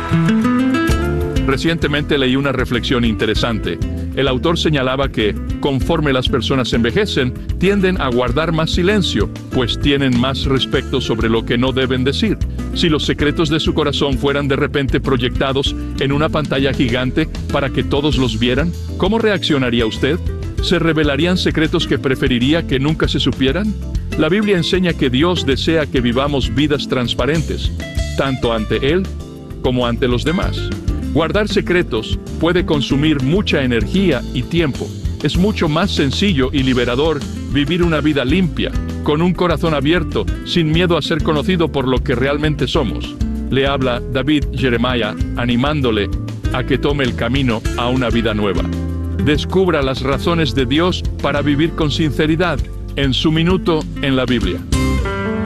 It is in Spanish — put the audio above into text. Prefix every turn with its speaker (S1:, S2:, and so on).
S1: Recientemente leí una reflexión interesante. El autor señalaba que, conforme las personas envejecen, tienden a guardar más silencio, pues tienen más respeto sobre lo que no deben decir. Si los secretos de su corazón fueran de repente proyectados en una pantalla gigante para que todos los vieran, ¿cómo reaccionaría usted? ¿Se revelarían secretos que preferiría que nunca se supieran? La Biblia enseña que Dios desea que vivamos vidas transparentes, tanto ante Él como ante los demás. Guardar secretos puede consumir mucha energía y tiempo. Es mucho más sencillo y liberador vivir una vida limpia, con un corazón abierto, sin miedo a ser conocido por lo que realmente somos. Le habla David Jeremiah, animándole a que tome el camino a una vida nueva. Descubra las razones de Dios para vivir con sinceridad en su minuto en la Biblia.